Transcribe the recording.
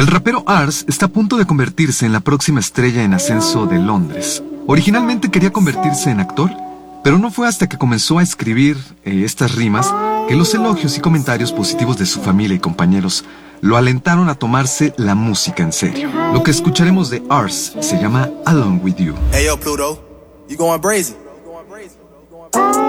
El rapero Ars está a punto de convertirse en la próxima estrella en ascenso de Londres. Originalmente quería convertirse en actor, pero no fue hasta que comenzó a escribir estas rimas que los elogios y comentarios positivos de su familia y compañeros lo alentaron a tomarse la música en serio. Lo que escucharemos de Ars se llama Along With You. Hey yo, Pluto, you going brazy.